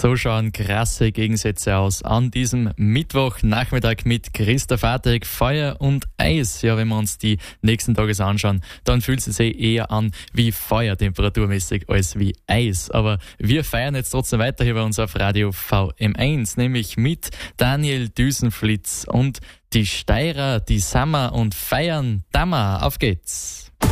So schauen krasse Gegensätze aus an diesem Mittwochnachmittag mit Christoph Hartwig. Feuer und Eis. Ja, wenn wir uns die nächsten Tage anschauen, dann fühlt es sich eher an wie Feuer temperaturmäßig als wie Eis. Aber wir feiern jetzt trotzdem weiter hier bei uns auf Radio VM1, nämlich mit Daniel Düsenflitz und die Steirer, die Sommer und feiern Dammer. Auf geht's!